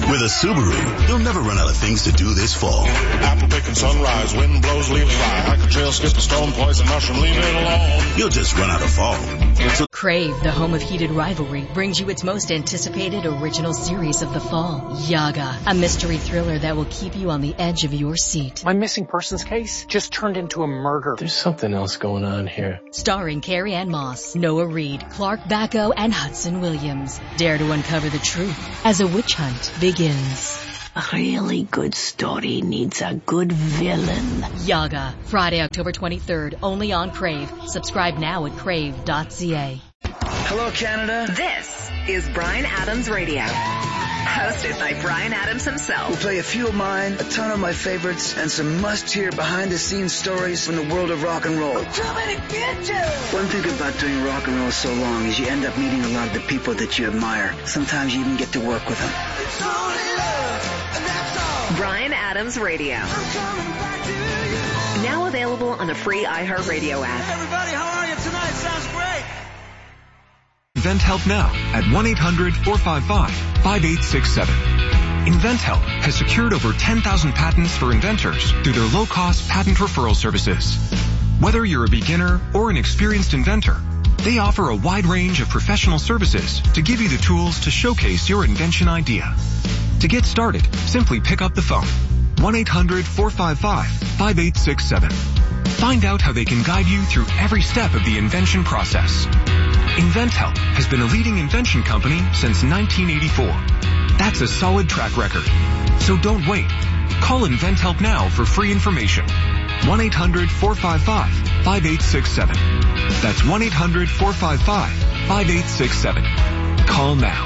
With a Subaru, you'll never run out of things to do this fall. Apple picking sunrise, wind blows, leaves fly. I could trail, skip a stone, poison mushroom, leave it alone. You'll just run out of fall. So Crave, the home of heated rivalry, brings you its most anticipated original series of the fall, Yaga, a mystery thriller that will keep you on the edge of your seat. My missing persons case just turned into a murder. There's something else going on here. Starring Carrie Ann Moss, Noah Reid, Clark Bacco, and Hudson Williams. Dare to uncover the truth as a witch hunt begins. A really good story needs a good villain. Yaga, Friday, October 23rd, only on Crave. Subscribe now at crave.ca. Hello, Canada. This is Bryan Adams Radio. Hosted by Bryan Adams himself. We'll play a few of mine, a ton of my favorites, and some must-hear behind-the-scenes stories from the world of rock and roll. I'm coming to get you! One thing about doing rock and roll so long is you end up meeting a lot of the people that you admire. Sometimes you even get to work with them. It's only love, and that's all. Bryan Adams Radio. I'm coming back to you. Now available on the free iHeartRadio app. Hey, everybody, how are you tonight? Sounds great. InventHelp now at 1-800-455-5867. InventHelp has secured over 10,000 patents for inventors through their low-cost patent referral services. Whether you're a beginner or an experienced inventor, they offer a wide range of professional services to give you the tools to showcase your invention idea. To get started, simply pick up the phone. 1-800-455-5867. Find out how they can guide you through every step of the invention process. InventHelp has been a leading invention company since 1984. That's a solid track record. So don't wait. Call InventHelp now for free information. 1-800-455-5867. That's 1-800-455-5867. Call now.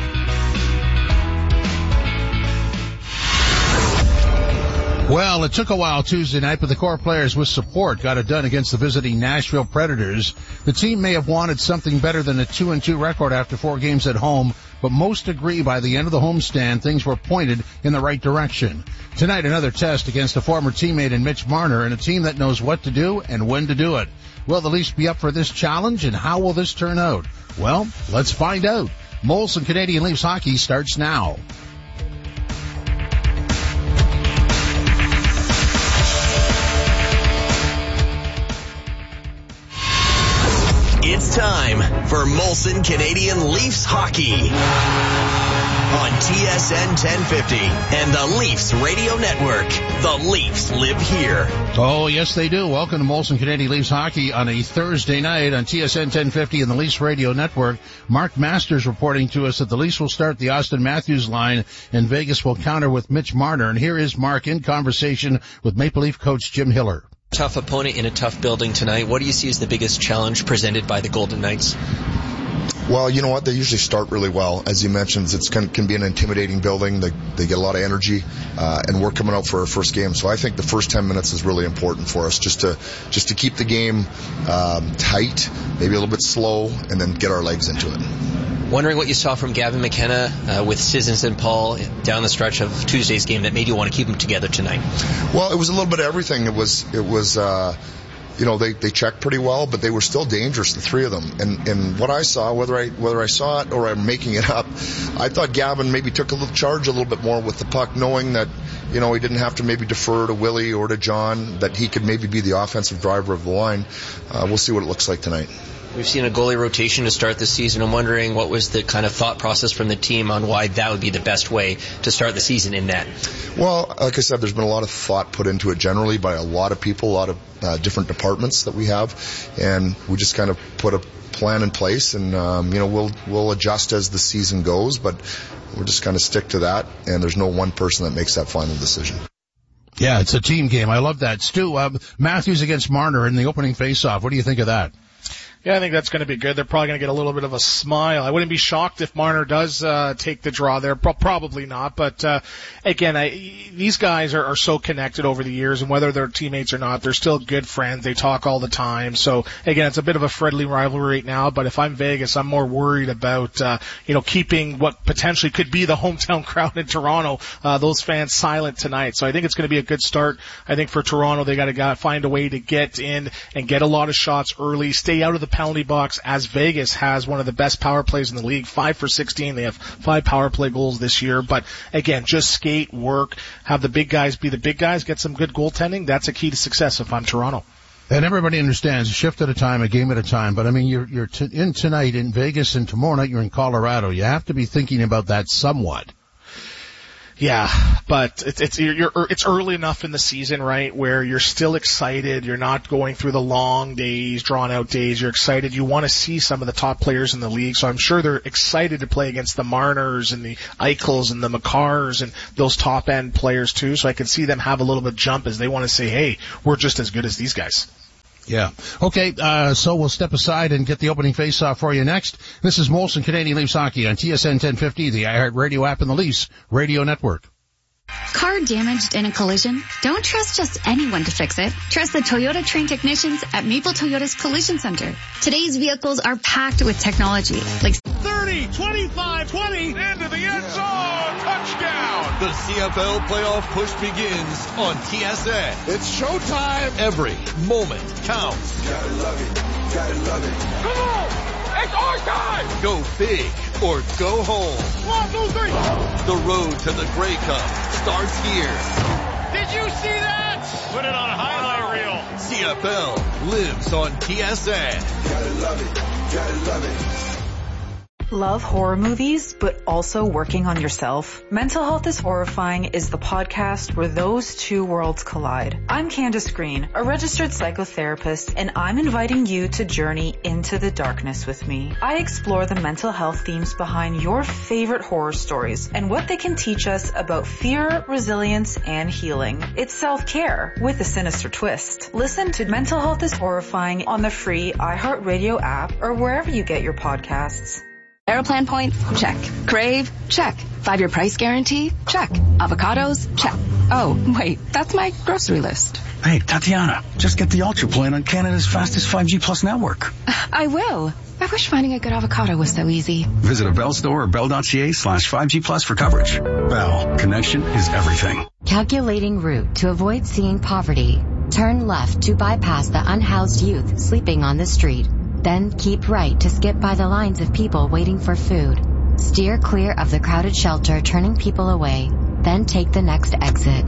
Well, it took a while Tuesday night, but the core players with support got it done against the visiting Nashville Predators. The team may have wanted something better than a 2-2 record after 4 games at home, but most agree by the end of the homestand, things were pointed in the right direction. Tonight, another test against a former teammate in Mitch Marner and a team that knows what to do and when to do it. Will the Leafs be up for this challenge, and how will this turn out? Well, let's find out. Molson Canadian Leafs hockey starts now. It's time for Molson Canadian Leafs hockey on TSN 1050 and the Leafs Radio Network. The Leafs live here. Oh, yes, they do. Welcome to Molson Canadian Leafs hockey on a Thursday night on TSN 1050 and the Leafs Radio Network. Mark Masters reporting to us that the Leafs will start the Austin Matthews line and Vegas will counter with Mitch Marner. And here is Mark in conversation with Maple Leaf coach Jim Hiller. Tough opponent in a tough building tonight. What do you see as the biggest challenge presented by the Golden Knights? Well, you know what? They usually start really well. As you mentioned, it can be an intimidating building. They get a lot of energy, and we're coming out for our first game. So I think the first 10 minutes is really important for us, just to keep the game tight, maybe a little bit slow, and then get our legs into it. Wondering what you saw from Gavin McKenna with Sissons and Paul down the stretch of Tuesday's game that made you want to keep them together tonight. Well, it was a little bit of everything. It was they checked pretty well, but they were still dangerous, the three of them. And what I saw, whether I saw it or I'm making it up, I thought Gavin maybe took a little charge a little bit more with the puck, knowing that, he didn't have to maybe defer to Willie or to John, that he could maybe be the offensive driver of the line. We'll see what it looks like tonight. We've seen a goalie rotation to start the season. I'm wondering what was the kind of thought process from the team on why that would be the best way to start the season in net. Well, like I said, there's been a lot of thought put into it generally by a lot of people, a lot of different departments that we have, and we just kind of put a plan in place, and we'll adjust as the season goes, but we'll just kind of stick to that, and there's no one person that makes that final decision. Yeah, it's a team game. I love that. Stu, Matthews against Marner in the opening face-off. What do you think of that? Yeah, I think that's going to be good. They're probably going to get a little bit of a smile. I wouldn't be shocked if Marner does take the draw there. Probably not. But again, these guys are so connected over the years, and whether they're teammates or not, they're still good friends. They talk all the time. So again, it's a bit of a friendly rivalry right now. But if I'm Vegas, I'm more worried about keeping what potentially could be the hometown crowd in Toronto, those fans silent tonight. So I think it's going to be a good start. I think for Toronto, they got to find a way to get in and get a lot of shots early, stay out of the penalty box, as Vegas has one of the best power plays in the league, 5 for 16. They have 5 power play goals this year. But again, just skate, work, have the big guys be the big guys, get some good goaltending. That's a key to success if I'm Toronto. And everybody understands, a shift at a time, a game at a time. But I mean, you're in tonight in Vegas, and tomorrow night you're in Colorado. You have to be thinking about that somewhat. Yeah, but it's early enough in the season, right, where you're still excited. You're not going through the long days, drawn out days. You're excited. You want to see some of the top players in the league. So I'm sure they're excited to play against the Marners and the Eichels and the Makars and those top end players too. So I can see them have a little bit of jump as they want to say, hey, we're just as good as these guys. Yeah. Okay, so we'll step aside and get the opening face-off for you next. This is Molson Canadian Leafs Hockey on TSN 1050, the iHeartRadio app, and the Leafs Radio Network. Car damaged in a collision? Don't trust just anyone to fix it. Trust the Toyota trained technicians at Maple Toyota's Collision Center. Today's vehicles are packed with technology like 30, 25, 20, into the end zone, touchdown! The CFL playoff push begins on TSN. It's showtime! Every moment counts. Gotta love it, gotta love it. Come on! It's our time! Go big or go home. 1, 2, 3. The road to the Grey Cup starts here. Did you see that? Put it on a highlight reel. CFL lives on TSN. Gotta love it, gotta love it. Love horror movies, but also working on yourself? Mental Health is Horrifying is the podcast where those two worlds collide. I'm Candace Green, a registered psychotherapist, and I'm inviting you to journey into the darkness with me. I explore the mental health themes behind your favorite horror stories and what they can teach us about fear, resilience, and healing. It's self-care with a sinister twist. Listen to Mental Health is Horrifying on the free iHeartRadio app or wherever you get your podcasts. Aeroplan points? Check. Crave? Check. 5-year price guarantee? Check. Avocados? Check. Oh, wait, that's my grocery list. Hey, Tatiana, just get the Ultra plan on Canada's fastest 5G Plus network. I will. I wish finding a good avocado was so easy. Visit a Bell store or bell.ca/5G Plus for coverage. Bell. Connection is everything. Calculating route to avoid seeing poverty. Turn left to bypass the unhoused youth sleeping on the street. Then keep right to skip by the lines of people waiting for food. Steer clear of the crowded shelter turning people away. Then take the next exit.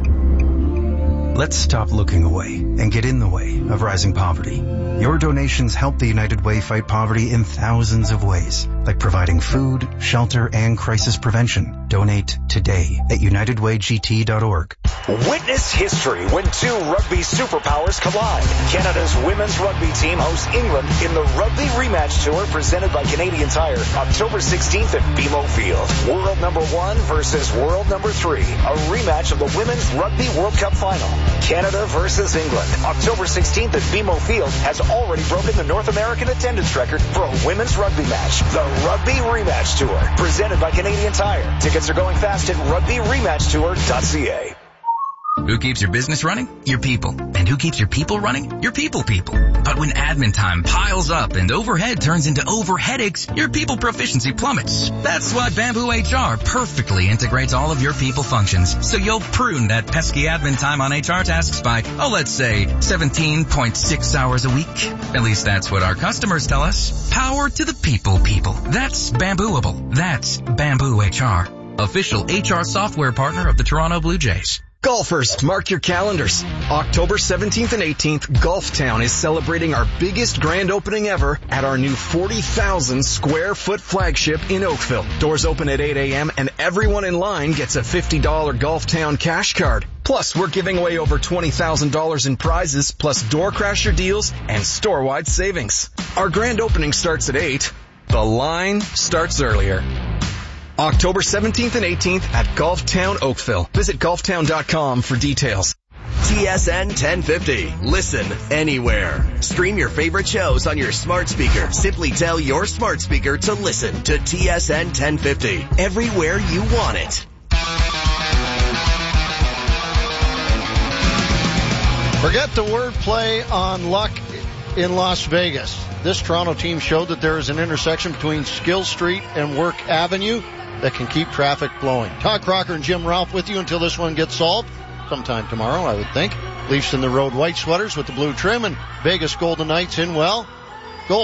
Let's stop looking away and get in the way of rising poverty. Your donations help the United Way fight poverty in thousands of ways, like providing food, shelter, and crisis prevention. Donate today at unitedwaygt.org. Witness history when two rugby superpowers collide. Canada's women's rugby team hosts England in the Rugby Rematch Tour presented by Canadian Tire, October 16th at BMO Field. World number 1 versus world number 3. A rematch of the Women's Rugby World Cup Final. Canada versus England. October 16th at BMO Field has already broken the North American attendance record for a women's rugby match. The Rugby Rematch Tour, presented by Canadian Tire. Tickets are going fast at rugbyrematchtour.ca. Who keeps your business running? Your people. And who keeps your people running? Your people. But when admin time piles up and overhead turns into overheadaches, your people proficiency plummets. That's why Bamboo HR perfectly integrates all of your people functions, so you'll prune that pesky admin time on HR tasks by, let's say, 17.6 hours a week. At least that's what our customers tell us. Power to the people. That's Bambooable. That's Bamboo HR. Official HR software partner of the Toronto Blue Jays. Golfers, mark your calendars. October 17th and 18th, Golftown is celebrating our biggest grand opening ever at our new 40,000 square foot flagship in Oakville. Doors open at 8 a.m. and everyone in line gets a $50 Golftown cash card. Plus, we're giving away over $20,000 in prizes, plus door crasher deals and store-wide savings. Our grand opening starts at 8. The line starts earlier. October 17th and 18th at Golftown Oakville. Visit golftown.com for details. TSN 1050. Listen anywhere. Stream your favorite shows on your smart speaker. Simply tell your smart speaker to listen to TSN 1050 everywhere you want it. Forget the wordplay on luck in Las Vegas. This Toronto team showed that there is an intersection between Skill Street and Work Avenue that can keep traffic flowing. Todd Crocker and Jim Ralph with you until this one gets solved. Sometime tomorrow, I would think. Leafs in the road white sweaters with the blue trim, and Vegas Golden Knights in, gold.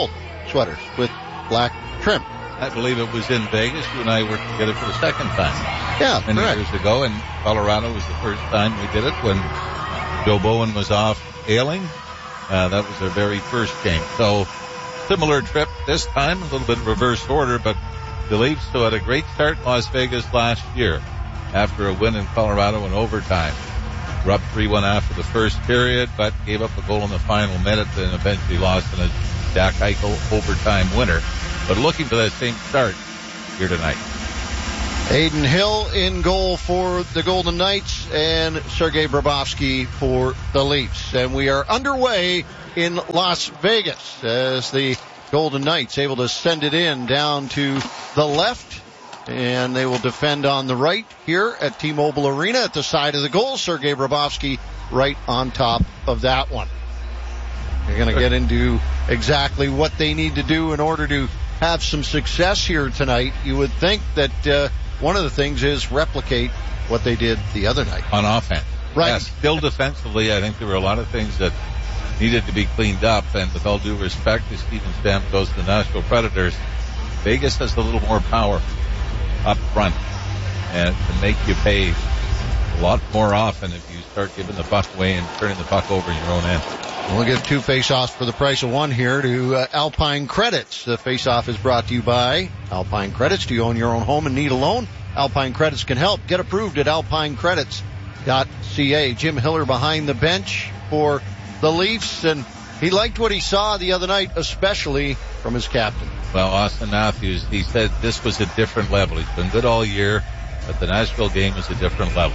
sweaters with black trim. I believe it was in Vegas. You and I worked together for the second time. Yeah, many correct. years ago, and Colorado was the first time we did it when Joe Bowen was off ailing. That was their very first game. So, similar trip this time, a little bit of reverse order, but the Leafs still had a great start in Las Vegas last year after a win in Colorado in overtime. Were up 3-1 after the first period, but gave up a goal in the final minute and eventually lost in a Jack Eichel overtime winner. But looking for that same start here tonight. Adin Hill in goal for the Golden Knights and Sergei Bobrovsky for the Leafs. And we are underway in Las Vegas as the Golden Knights able to send it in down to the left. And they will defend on the right here at T-Mobile Arena at the side of the goal. Sergei Bobrovsky right on top of that one. They're going to get into exactly what they need to do in order to have some success here tonight. You would think that one of the things is replicate what they did the other night. On offense. Right. Yes, still defensively, I think there were a lot of things that needed to be cleaned up. And with all due respect to Steven Stamkos, the Nashville Predators, Vegas has a little more power up front and to make you pay a lot more often if you start giving the puck away and turning the puck over in your own end. We'll give 2 face-offs for the price of 1 here to Alpine Credits. The face-off is brought to you by Alpine Credits. Do you own your own home and need a loan? Alpine Credits can help. Get approved at alpinecredits.ca. Jim Hiller behind the bench for the Leafs, and he liked what he saw the other night, especially from his captain. Well, Austin Matthews, he said this was a different level. He's been good all year, but the Nashville game was a different level.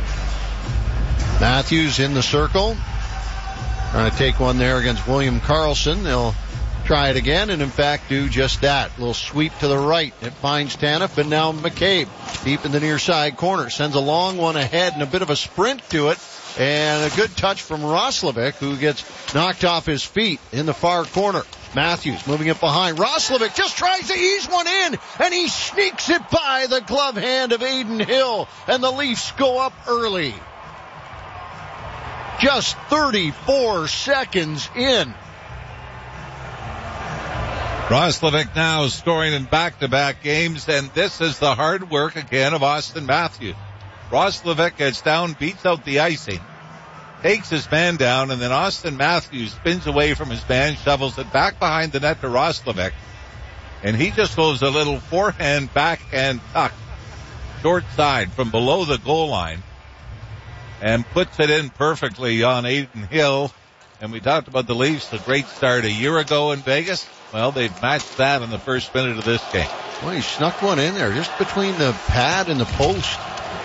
Matthews in the circle. Trying to take one there against William Karlsson. They'll try it again and, in fact, do just that. A little sweep to the right. It finds Tanev, and now McCabe deep in the near side corner. Sends a long one ahead and a bit of a sprint to it. And a good touch from Roslovic, who gets knocked off his feet in the far corner. Matthews moving it behind. Roslovic just tries to ease one in, and he sneaks it by the glove hand of Adin Hill, and the Leafs go up early. Just 34 seconds in. Roslovic now scoring in back-to-back games, and this is the hard work again of Austin Matthews. Roslovic gets down, beats out the icing, takes his man down, and then Austin Matthews spins away from his man, shovels it back behind the net to Roslovic, and he just goes a little forehand, backhand tuck, short side from below the goal line, and puts it in perfectly on Adin Hill. And we talked about the Leafs, a great start a year ago in Vegas. Well, they've matched that in the first minute of this game. Well, he snuck one in there just between the pad and the post.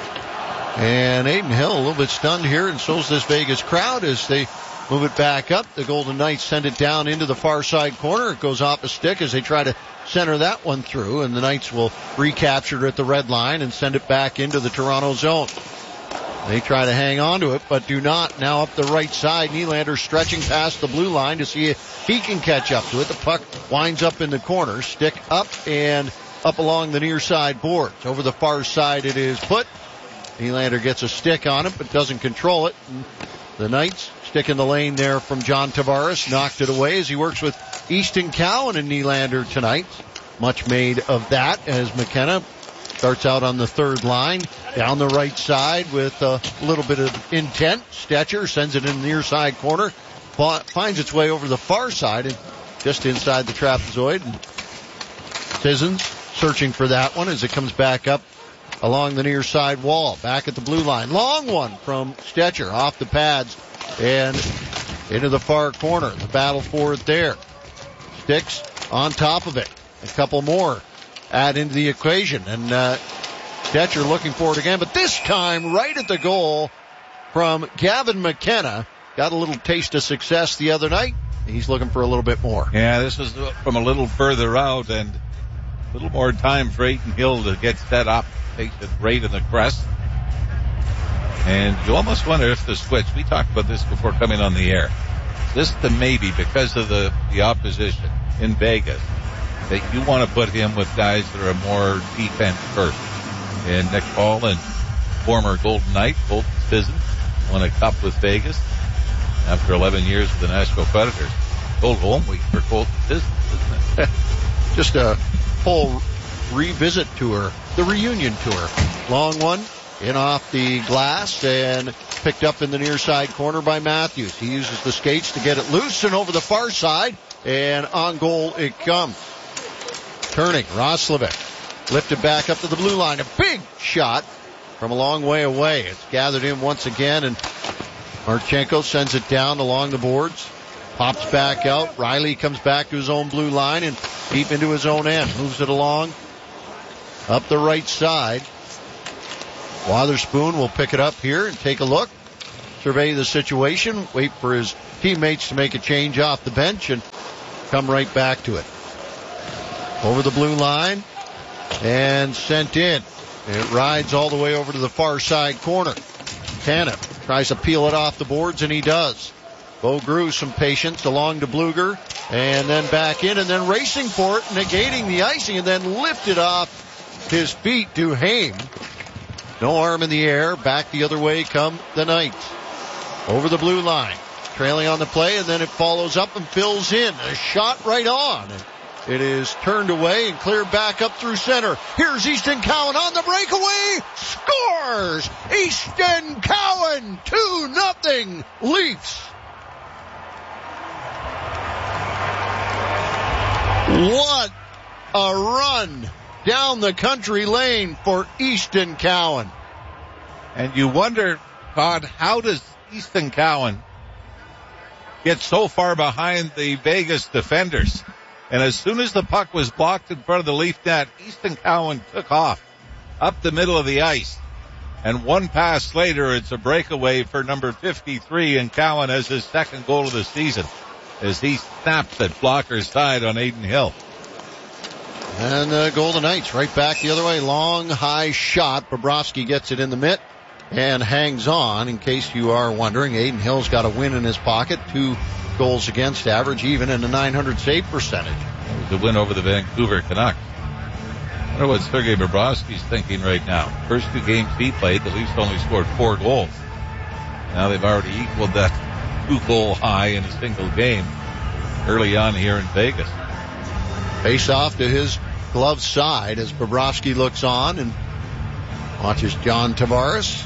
And Adin Hill a little bit stunned here, and so's this Vegas crowd as they move it back up. The Golden Knights send it down into the far side corner. It goes off a stick as they try to center that one through, and the Knights will recapture it at the red line and send it back into the Toronto zone. They try to hang on to it, but do not. Now up the right side, Nylander stretching past the blue line to see if he can catch up to it. The puck winds up in the corner, stick up and up along the near side boards. Over the far side it is put. Nylander gets a stick on it, but doesn't control it. And the Knights stick in the lane there from John Tavares, knocked it away as he works with Easton Cowan and Nylander tonight. Much made of that as McKenna starts out on the third line, down the right side with a little bit of intent. Stetcher sends it in the near side corner, finds its way over the far side and just inside the trapezoid. And Sissons searching for that one as it comes back up along the near side wall, back at the blue line. Long one from Stetcher off the pads and into the far corner. The battle for it there. Sticks on top of it. A couple more add into the equation, and Stetcher looking for it again, but this time right at the goal from Gavin McKenna. Got a little taste of success the other night. He's looking for a little bit more. Yeah, this was from a little further out, and a little more time for Adin Hill to get set up. Takes it right in the crest. And you almost wonder if the switch, we talked about this before coming on the air, this the maybe because of the opposition in Vegas, that you want to put him with guys that are more defense first. And Nick Paul and former Golden Knight, Colton Sissons, won a cup with Vegas after 11 years with the Nashville Predators. Cold home week for Colton Sissons, isn't it? just a full revisit tour, the reunion tour. Long one, in off the glass, and picked up in the near side corner by Matthews. He uses the skates to get it loose and over the far side, and on goal it comes. Turning, Roslovic lifted back up to the blue line. A big shot from a long way away. It's gathered in once again, and Marchenko sends it down along the boards. Pops back out. Riley comes back to his own blue line and deep into his own end. Moves it along up the right side. Wotherspoon will pick it up here and take a look. Survey the situation. Wait for his teammates to make a change off the bench and come right back to it. Over the blue line and sent in. It rides all the way over to the far side corner. Tanev tries to peel it off the boards, and he does. Beaugrue, some patience along to Bluger, and then back in, and then racing for it, negating the icing, and then lifted off his feet to Haim. No arm in the air. Back the other way come the Knights. Over the blue line. Trailing on the play, and then it follows up and fills in. A shot right on. It is turned away and cleared back up through center. Here's Easton Cowan on the breakaway. Scores! Easton Cowan, 2-0 Leafs. What a run down the country lane for Easton Cowan. And you wonder, Todd, how does Easton Cowan get so far behind the Vegas defenders? And as soon as the puck was blocked in front of the Leaf net, Easton Cowan took off up the middle of the ice. And one pass later, it's a breakaway for number 53, and Cowan has his second goal of the season as he snaps at blocker's side on Aiden Hill. And the Golden Knights right back the other way. Long, high shot. Bobrovsky gets it in the mitt and hangs on. In case you are wondering, Aiden Hill's got a win in his pocket. 2 goals against average, even in a .900 save percentage. The win over the Vancouver Canucks. I wonder what Sergei Bobrovsky's thinking right now. First 2 games he played, the Leafs only scored 4 goals. Now they've already equaled that 2-goal high in a single game early on here in Vegas. Face off to his glove side as Bobrovsky looks on and watches John Tavares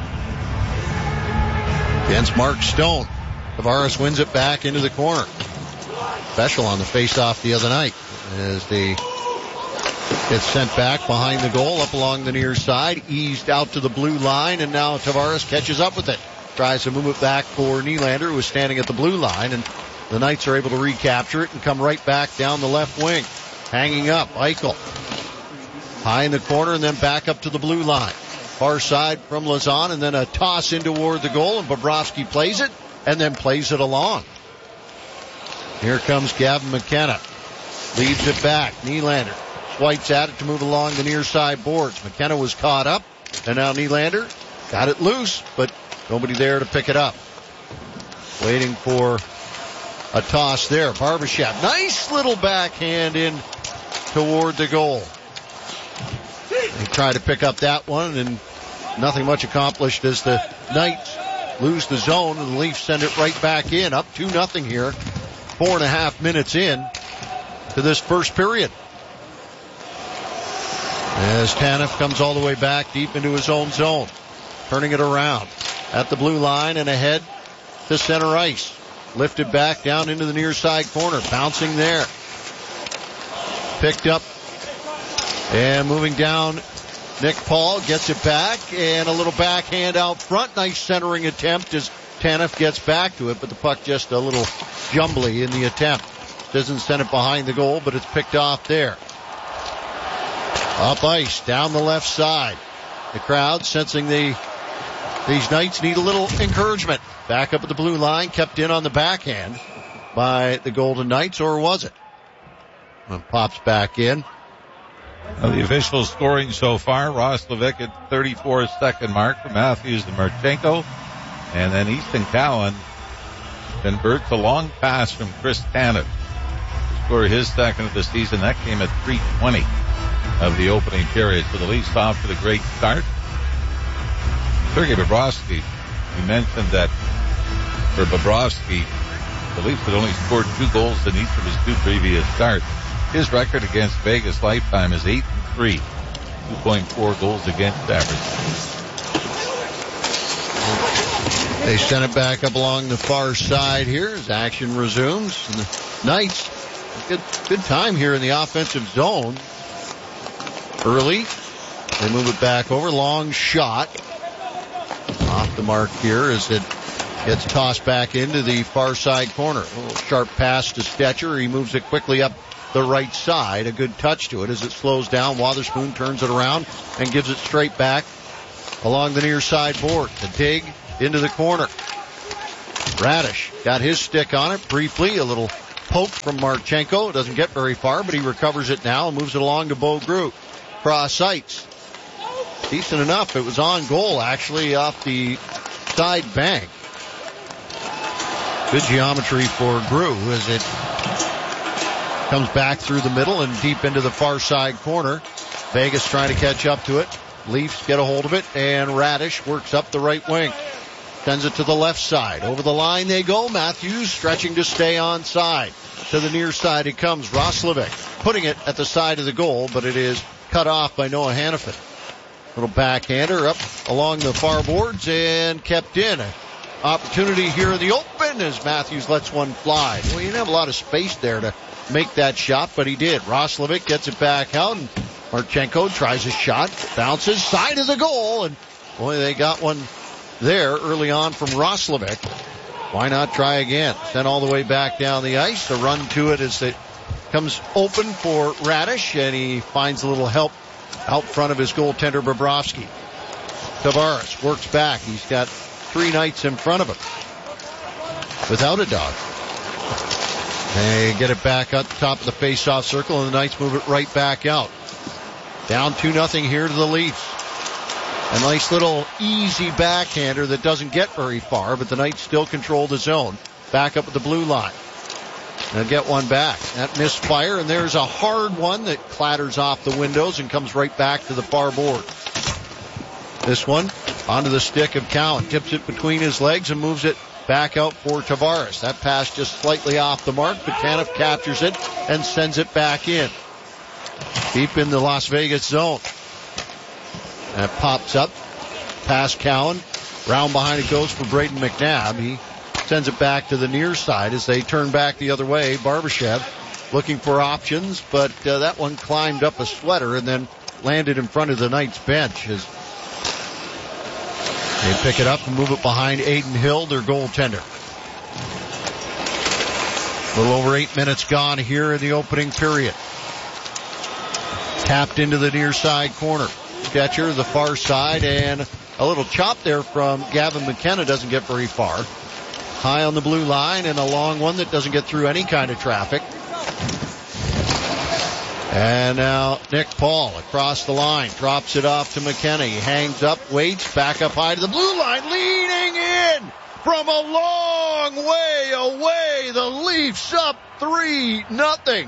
against Mark Stone. Tavares wins it back into the corner. Special on the face-off the other night as they get sent back behind the goal up along the near side, eased out to the blue line, and now Tavares catches up with it. Tries to move it back for Nylander, who is standing at the blue line, and the Knights are able to recapture it and come right back down the left wing. Hanging up, Eichel. High in the corner and then back up to the blue line. Far side from Lazan, and then a toss in toward the goal, and Bobrovsky plays it and then plays it along. Here comes Gavin McKenna. Leaves it back. Nylander swipes at it to move along the near side boards. McKenna was caught up, and now Nylander got it loose, but nobody there to pick it up. Waiting for a toss there. Barbashev. Nice little backhand in toward the goal. They try to pick up that one, and nothing much accomplished as the Knights lose the zone, and the Leafs send it right back in. Up 2-0 here. 4.5 minutes in to this first period. As Tanev comes all the way back deep into his own zone. Turning it around at the blue line and ahead to center ice. Lifted back down into the near side corner. Bouncing there. Picked up and moving down. Nick Paul gets it back and a little backhand out front. Nice centering attempt as Tanev gets back to it, but the puck just a little jumbly in the attempt. Doesn't send it behind the goal, but it's picked off there. Up ice, down the left side. The crowd sensing these Knights need a little encouragement. Back up at the blue line, kept in on the backhand by the Golden Knights, or was it? And pops back in. Well, the official scoring so far, Roslovic at 34-second mark for Matthews and Marchenko. And then Easton Cowan converts a long pass from Chris Tanev to score his second of the season. That came at 3:20 of the opening period. So the Leafs off to the great start. Sergei Bobrovsky, we mentioned that for Bobrovsky, the Leafs had only scored 2 goals in each of his 2 previous starts. His record against Vegas lifetime is 8-3, 2.4 goals against average. They send it back up along the far side here as action resumes. And the Knights, good time here in the offensive zone. Early, they move it back over. Long shot. Off the mark here as it gets tossed back into the far side corner. A little sharp pass to Stetcher. He moves it quickly up the right side. A good touch to it as it slows down. Wotherspoon turns it around and gives it straight back along the near side board. The dig into the corner. Radish got his stick on it briefly. A little poke from Marchenko. It doesn't get very far, but he recovers it now and moves it along to Bo Groulx. Cross ice. Decent enough. It was on goal, actually, off the side bank. Good geometry for Groulx as it comes back through the middle and deep into the far side corner. Vegas trying to catch up to it. Leafs get a hold of it, and Radish works up the right wing. Sends it to the left side. Over the line they go. Matthews stretching to stay on side. To the near side it comes. Roslovic putting it at the side of the goal, but it is cut off by Noah Hannafin. Little backhander up along the far boards and kept in. An opportunity here in the open as Matthews lets one fly. Well, he didn't have a lot of space there to make that shot, but he did. Roslovic gets it back out, and Marchenko tries a shot, bounces, side of the goal, and boy, they got one there early on from Roslovic. Why not try again? Sent all the way back down the ice. A run to it as it comes open for Radish, and he finds a little help out front of his goaltender, Bobrovsky. Tavares works back. He's got 3 Knights in front of him without a dog. They get it back up top of the face-off circle, and the Knights move it right back out. Down 2-0 here to the Leafs. A nice little easy backhander that doesn't get very far, but the Knights still control the zone. Back up at the blue line. They'll get one back. That misfire, and there's a hard one that clatters off the windows and comes right back to the far board. This one onto the stick of Cowan. Tips it between his legs and moves it back out for Tavares. That pass just slightly off the mark, but Tanev captures it and sends it back in. Deep in the Las Vegas zone. That pops up past Cowan. Round behind it goes for Braden McNabb. He sends it back to the near side as they turn back the other way. Barbashev looking for options, but that one climbed up a sweater and then landed in front of the Knights bench as they pick it up and move it behind Aiden Hill, their goaltender. A little over 8 minutes gone here in the opening period. Tapped into the near side corner. Stetcher, the far side, and a little chop there from Gavin McKenna doesn't get very far. High on the blue line and a long one that doesn't get through any kind of traffic. And now Nick Paul across the line, drops it off to McKenna. He hangs up, waits, back up high to the blue line, leaning in from a long way away. The Leafs up 3-0.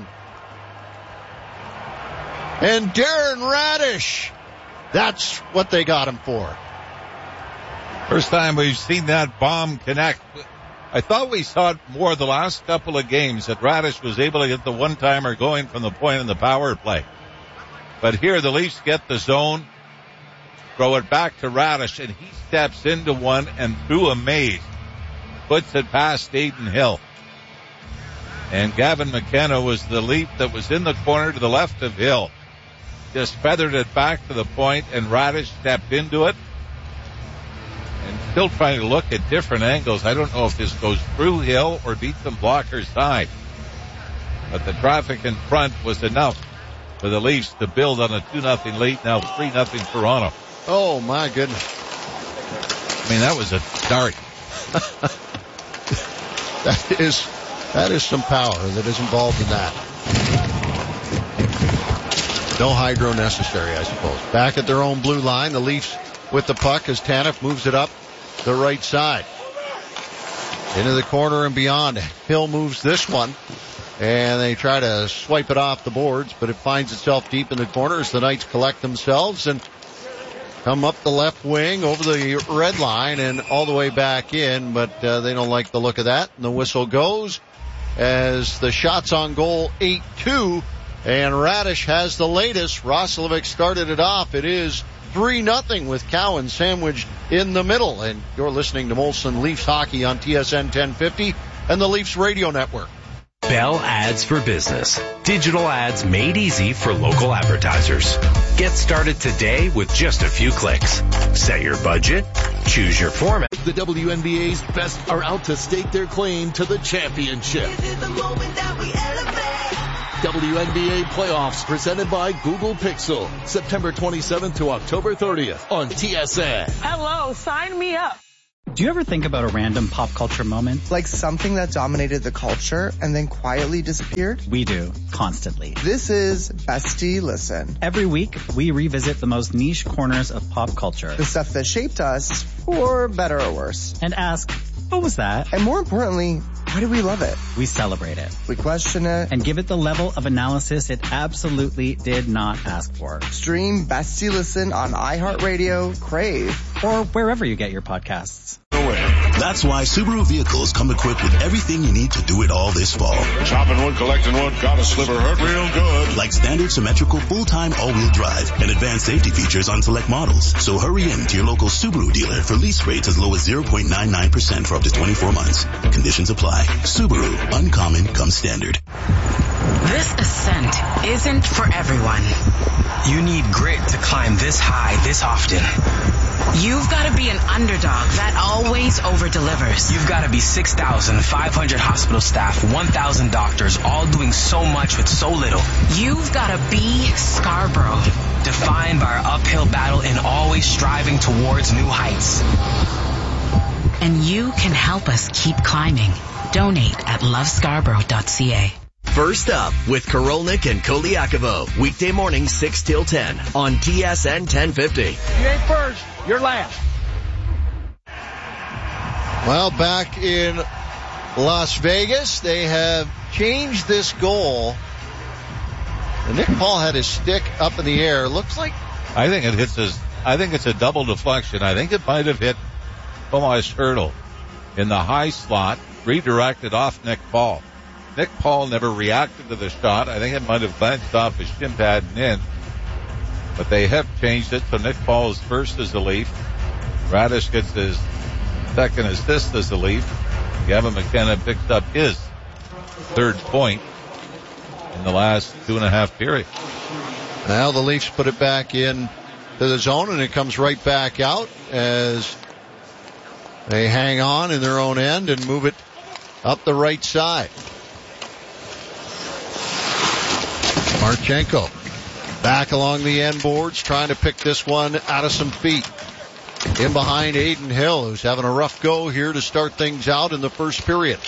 And Darren Radish, that's what they got him for. First time we've seen that bomb connect. I thought we saw it more the last couple of games that Radish was able to get the one-timer going from the point in the power play. But here the Leafs get the zone, throw it back to Radish, and he steps into one and through a maze, puts it past Aiden Hill. And Gavin McKenna was the Leaf that was in the corner to the left of Hill. Just feathered it back to the point, and Radish stepped into it. And still trying to look at different angles. I don't know if this goes through Hill or beats the blocker's side. But the traffic in front was enough for the Leafs to build on a 2-0 lead. Now 3-0 Toronto. Oh, my goodness. I mean, that was a dart. That is some power that is involved in that. No hydro necessary, I suppose. Back at their own blue line, the Leafs with the puck as Tanev moves it up the right side. Into the corner and beyond. Hill moves this one, and they try to swipe it off the boards, but it finds itself deep in the corner as the Knights collect themselves and come up the left wing over the red line and all the way back in, but they don't like the look of that. And the whistle goes as the shots on goal 8-2, And Radish has the latest. Roslovic started it off. It is 3-0 with Cowan sandwiched in the middle. And you're listening to Molson Leafs Hockey on TSN 1050 and the Leafs Radio Network. Bell Ads for Business. Digital ads made easy for local advertisers. Get started today with just a few clicks. Set your budget, choose your format. The WNBA's best are out to stake their claim to the championship. WNBA playoffs presented by Google Pixel. September 27th to October 30th on TSN. Hello, sign me up. Do you ever think about a random pop culture moment? Like something that dominated the culture and then quietly disappeared? We do, constantly. This is Bestie Listen. Every week, we revisit the most niche corners of pop culture. The stuff that shaped us, for better or worse. And ask, what was that? And more importantly, why do we love it? We celebrate it. We question it. And give it the level of analysis it absolutely did not ask for. Stream Bestie Listen on iHeartRadio, Crave, or wherever you get your podcasts. That's why Subaru vehicles come equipped with everything you need to do it all this fall. Chopping wood, collecting wood, got a sliver hurt real good. Like standard symmetrical full-time all-wheel drive and advanced safety features on select models. So hurry in to your local Subaru dealer for lease rates as low as 0.99% for up to 24 months. Conditions apply. Subaru. Uncommon comes standard. This ascent isn't for everyone. You need grit to climb this high this often. You've got to be an underdog that always over-delivers. You've got to be 6,500 hospital staff, 1,000 doctors, all doing so much with so little. You've got to be Scarborough. Defined by our uphill battle and always striving towards new heights. And you can help us keep climbing. Donate at lovescarborough.ca. First up with Korolnik and Koliakovo. Weekday morning 6 till 10 on TSN 1050. You ain't first, you're last. Well, back in Las Vegas, they have changed this goal. And Nick Paul had his stick up in the air. Looks like... I think it's a double deflection. I think it might have hit Tomas Hertl in the high slot, redirected off Nick Paul. Nick Paul never reacted to the shot. I think it might have glanced off his shin pad and in. But they have changed it, so Nick Paul is first as a Leaf. Radish gets his second assist as a Leaf. Gavin McKenna picks up his third point in the last 2.5 periods. Now the Leafs put it back in to the zone, and it comes right back out as they hang on in their own end and move it up the right side. Marchenko back along the end boards, trying to pick this one out of some feet. In behind Aiden Hill, who's having a rough go here to start things out in the first period.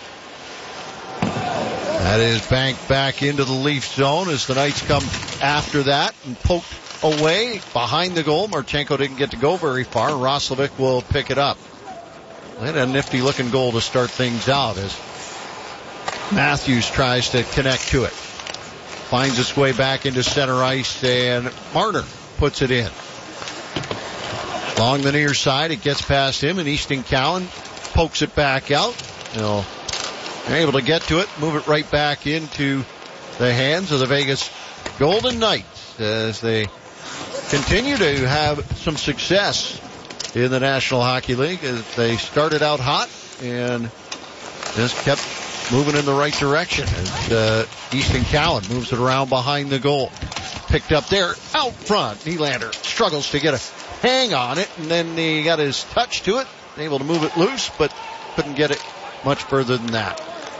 That is banked back into the Leaf zone as the Knights come after that and poked away behind the goal. Marchenko didn't get to go very far. Roslovic will pick it up. And a nifty looking goal to start things out as Matthews tries to connect to it. Finds its way back into center ice, and Marner puts it in. Along the near side, it gets past him, and Easton Cowan pokes it back out. They're able to get to it, move it right back into the hands of the Vegas Golden Knights as they continue to have some success in the National Hockey League as they started out hot and just kept moving in the right direction as Easton Cowan moves it around behind the goal. Picked up there out front. Nylander struggles to get a hang on it, and then he got his touch to it, able to move it loose, but couldn't get it much further than that.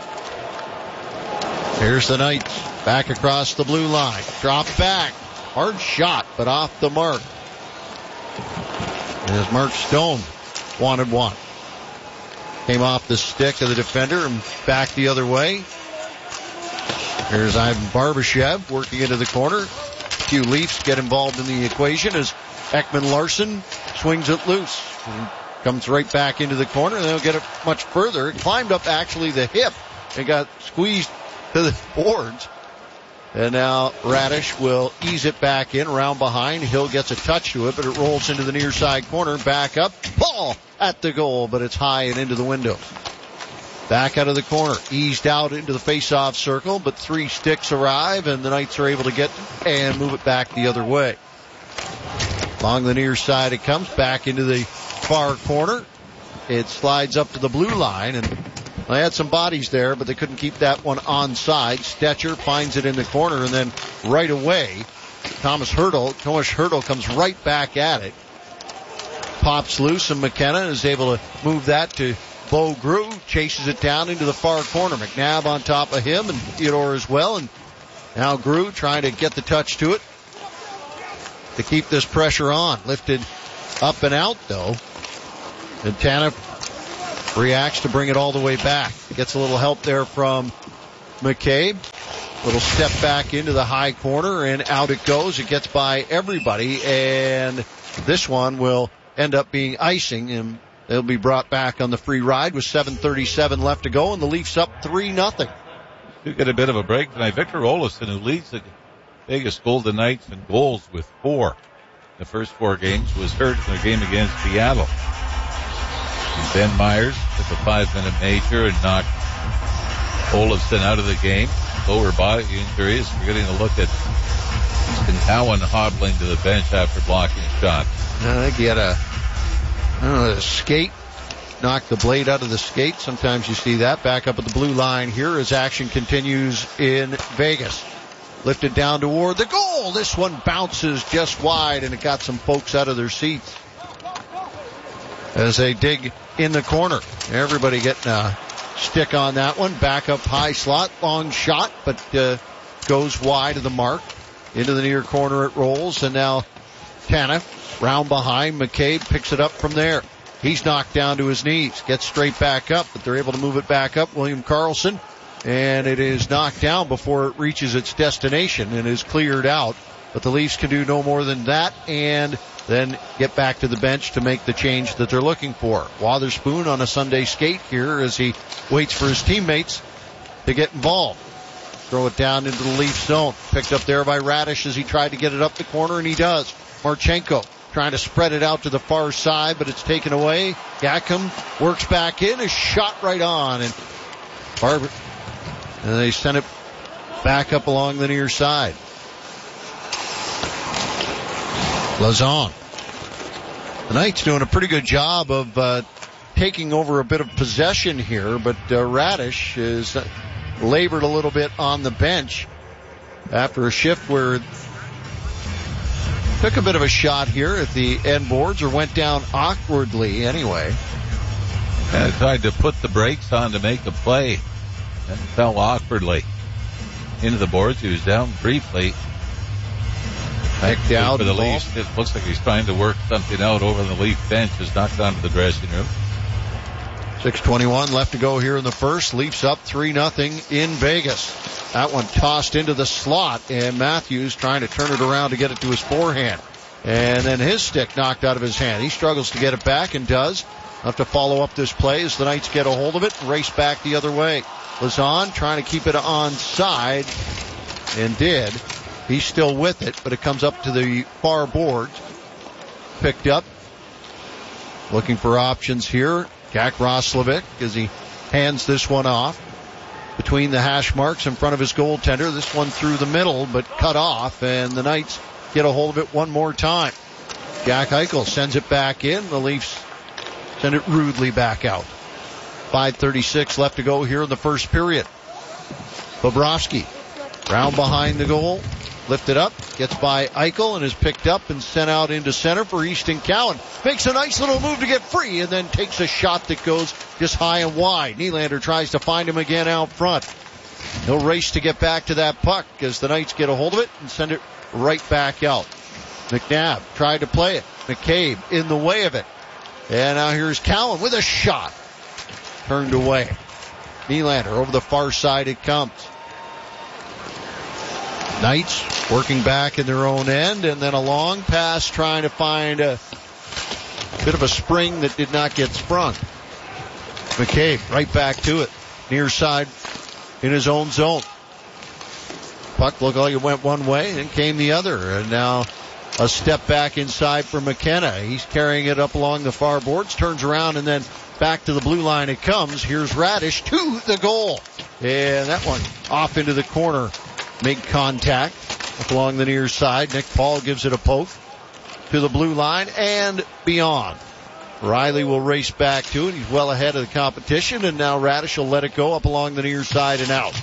Here's the Knights back across the blue line. Drop back. Hard shot, but off the mark. As Mark Stone wanted one. Came off the stick of the defender and back the other way. Here's Ivan Barbashev working into the corner. A few Leafs get involved in the equation as Ekman Larson swings it loose. And comes right back into the corner, and they'll get it much further. It climbed up actually the hip and got squeezed to the boards. And now Radish will ease it back in around behind. Hill gets a touch to it, but it rolls into the near side corner. Back up. Ball at the goal, but it's high and into the window. Back out of the corner, eased out into the face-off circle, but 3 sticks arrive, and the Knights are able to get and move it back the other way. Along the near side it comes, back into the far corner. It slides up to the blue line, and they had some bodies there, but they couldn't keep that one onside. Stetcher finds it in the corner, and then right away, Thomas Hertl comes right back at it. Pops loose, and McKenna is able to move that to Bo Grew, chases it down into the far corner. McNabb on top of him, and Theodore as well, and now Grew trying to get the touch to it to keep this pressure on. Lifted up and out, though. And Tanev reacts to bring it all the way back. Gets a little help there from McCabe. Little step back into the high corner, and out it goes. It gets by everybody, and this one will end up being icing, and they'll be brought back on the free ride with 7:37 left to go, and the Leafs up 3-0. You get a bit of a break tonight. Victor Olofsson, who leads the Vegas Golden Knights in goals with 4. The first 4 games, was hurt in the game against Seattle. And Ben Myers took a 5-minute major and knocked Olofsson out of the game. Lower body injuries. We're getting a look at Easton Cowan hobbling to the bench after blocking a shot. I think he had a skate, knocked the blade out of the skate. Sometimes you see that. Back up at the blue line here as action continues in Vegas. Lifted down toward the goal. This one bounces just wide, and it got some folks out of their seats as they dig in the corner. Everybody getting a stick on that one. Back up high slot. Long shot, but goes wide of the mark. Into the near corner it rolls, and now Tanev round behind. McCabe picks it up from there. He's knocked down to his knees. Gets straight back up, but they're able to move it back up. William Karlsson. And it is knocked down before it reaches its destination and is cleared out. But the Leafs can do no more than that and then get back to the bench to make the change that they're looking for. Wotherspoon on a Sunday skate here as he waits for his teammates to get involved. Throw it down into the Leaf zone. Picked up there by Radish as he tried to get it up the corner, and he does. Marchenko trying to spread it out to the far side, but it's taken away. Gackham works back in, a shot right on, and Barber. And they send it back up along the near side. Lauzon. The Knights doing a pretty good job of taking over a bit of possession here, but Radish is labored a little bit on the bench after a shift where took a bit of a shot here at the end boards, or went down awkwardly anyway. And tried to put the brakes on to make a play. And fell awkwardly into the boards. He was down briefly. Back down for the Leafs. It looks like he's trying to work something out over the Leaf bench. Is knocked down to the dressing room. 6:21 left to go here in the first. Leafs up 3-0 in Vegas. That one tossed into the slot, and Matthews trying to turn it around to get it to his forehand. And then his stick knocked out of his hand. He struggles to get it back and does. Have to follow up this play as the Knights get a hold of it and race back the other way. Lauzon trying to keep it onside, and did. He's still with it, but it comes up to the far boards. Picked up. Looking for options here. Jack Roslovic as he hands this one off between the hash marks in front of his goaltender. This one through the middle, but cut off, and the Knights get a hold of it one more time. Jack Eichel sends it back in. The Leafs send it rudely back out. 5:36 left to go here in the first period. Bobrovsky, round behind the goal, lifted up, gets by Eichel and is picked up and sent out into center for Easton Cowan. Makes a nice little move to get free and then takes a shot that goes just high and wide. Nylander tries to find him again out front. He'll race to get back to that puck as the Knights get a hold of it and send it right back out. McNabb tried to play it. McCabe in the way of it. And now here's Cowan with a shot. Turned away. Nylander over the far side it comes. Knights working back in their own end, and then a long pass trying to find a bit of a spring that did not get sprung. McCabe right back to it. Near side in his own zone. Puck looked like it went one way and came the other, and now A step back inside for McKenna. He's carrying it up along the far boards, turns around, and then back to the blue line it comes. Here's Radish to the goal. And that one off into the corner. Make contact up along the near side. Nick Paul gives it a poke to the blue line and beyond. Riley will race back to it. He's well ahead of the competition, and now Radish will let it go up along the near side and out.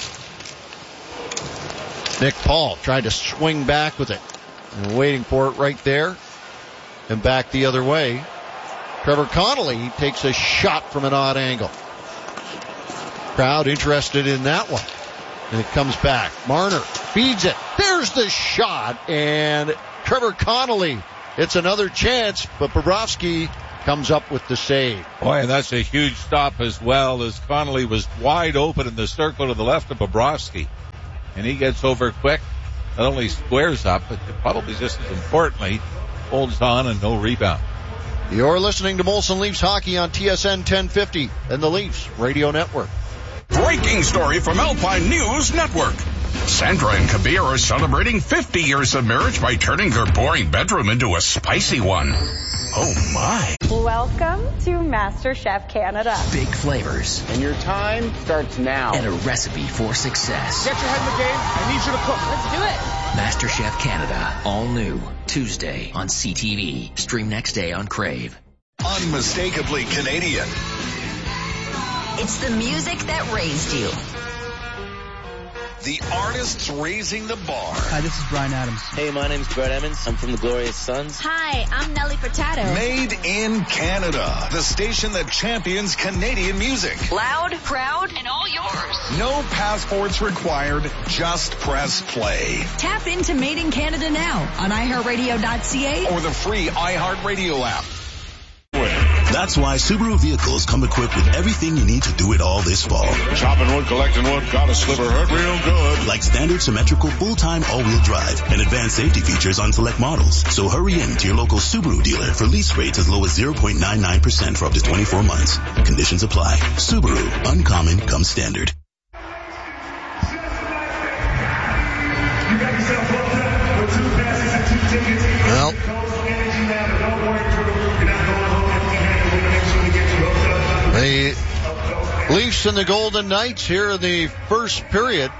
Nick Paul tried to swing back with it. And waiting for it right there. And back the other way. Trevor Connolly takes a shot from an odd angle. Crowd interested in that one. And it comes back. Marner feeds it. There's the shot. And Trevor Connolly. It's another chance, but Bobrovsky comes up with the save. Boy, and that's a huge stop as well, as Connolly was wide open in the circle to the left of Bobrovsky. And he gets over quick. Not only squares up, but probably just as importantly, holds on and no rebound. You're listening to Molson Leafs Hockey on TSN 1050 and the Leafs Radio Network. Breaking story from Alpine News Network. Sandra and Kabir are celebrating 50 years of marriage by turning their boring bedroom into a spicy one. Oh my. Welcome to MasterChef Canada. Big flavors. And your time starts now. And a recipe for success. Get your head in the game. I need you to cook. Let's do it. MasterChef Canada. All new. Tuesday on CTV. Stream next day on Crave. Unmistakably Canadian. It's the music that raised you. The artists raising the bar. Hi, this is Bryan Adams. Hey, my name's Brett Emmons. I'm from the Glorious Sons. Hi, I'm Nelly Furtado. Made in Canada. The station that champions Canadian music. Loud, proud, and all yours. No passports required. Just press play. Tap into Made in Canada now on iHeartRadio.ca or the free iHeartRadio app. That's why Subaru vehicles come equipped with everything you need to do it all this fall. Chopping wood, collecting wood, got a sliver, hurt real good. Like standard symmetrical full-time all-wheel drive and advanced safety features on select models. So hurry in to your local Subaru dealer for lease rates as low as 0.99% for up to 24 months. Conditions apply. Subaru. Uncommon comes standard. Well, the Leafs and the Golden Knights here in the first period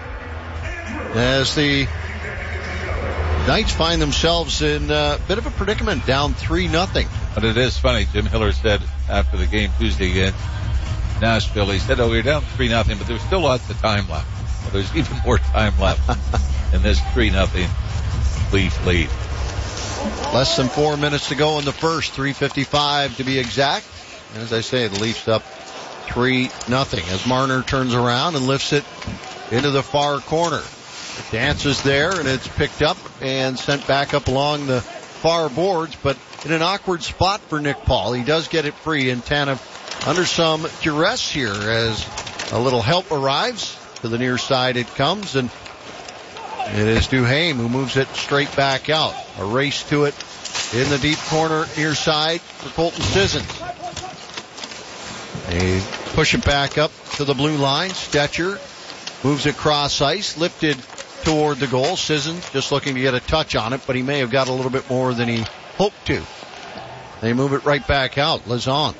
as the Knights find themselves in a bit of a predicament, down 3-0. But it is funny, Jim Hiller said after the game Tuesday against Nashville, he said, we're down 3-0, but there's still lots of time left. Well, there's even more time left in this 3-0 Leaf lead. Less than 4 minutes to go in the first, 3:55 to be exact. As I say, the Leafs up 3-0 as Marner turns around and lifts it into the far corner. It dances there, and it's picked up and sent back up along the far boards, but in an awkward spot for Nick Paul. He does get it free, and Tanev under some duress here as a little help arrives. To the near side it comes, and it is Duhaime who moves it straight back out. A race to it in the deep corner near side for Colton Sissons. They push it back up to the blue line. Stetcher moves it cross ice, lifted toward the goal. Sissons just looking to get a touch on it, but he may have got a little bit more than he hoped to. They move it right back out. Lazon.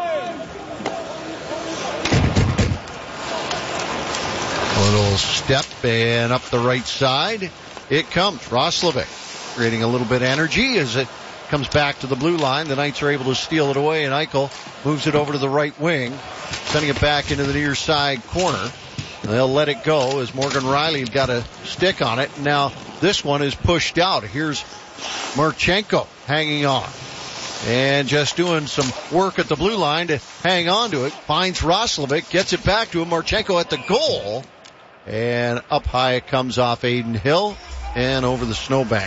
A little step and up the right side. It comes. Roslovic creating a little bit of energy as it comes back to the blue line. The Knights are able to steal it away, and Eichel moves it over to the right wing, sending it back into the near side corner. They'll let it go as Morgan Riley's got a stick on it. Now this one is pushed out. Here's Marchenko hanging on and just doing some work at the blue line to hang on to it. Finds Roslovic, gets it back to him. Marchenko at the goal, and up high it comes off Aiden Hill and over the snowbank.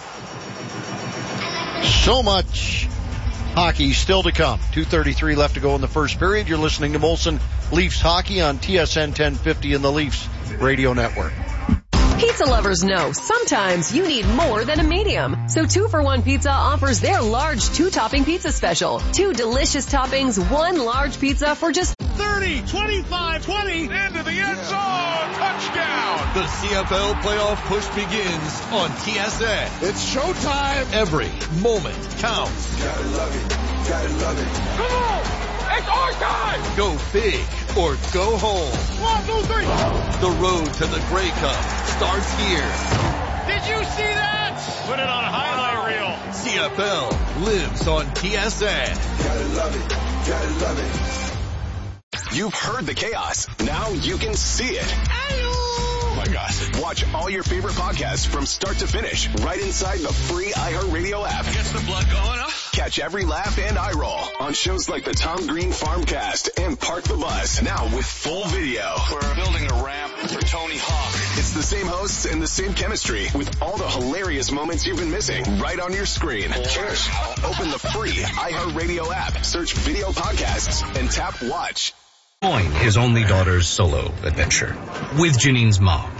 So much hockey still to come. 2:33 left to go in the first period. You're listening to Molson Leafs Hockey on TSN 1050 and the Leafs Radio Network. Pizza lovers know sometimes you need more than a medium. So 2-for-1 Pizza offers their large 2-topping pizza special. 2 delicious toppings, 1 large pizza for just 30, 25, 20, into the end zone, touchdown. The CFL playoff push begins on TSN. It's showtime. Every moment counts. Gotta love it. Gotta love it. Come on. It's our time! Go big or go home. 1, 2, 3. The road to the Grey Cup starts here. Did you see that? Put it on a highlight reel. CFL lives on TSN. Gotta love it. Gotta love it. You've heard the chaos. Now you can see it. Oh my gosh. Watch all your favorite podcasts from start to finish right inside the free iHeartRadio app. Gets the blood going, huh? Catch every laugh and eye roll on shows like the Tom Green Farmcast and Park the Bus. Now with full video. We're building a ramp for Tony Hawk. It's the same hosts and the same chemistry with all the hilarious moments you've been missing right on your screen. Cheers. Open the free iHeartRadio app, search video podcasts, and tap watch. Join his only daughter's solo adventure with Janine's mom,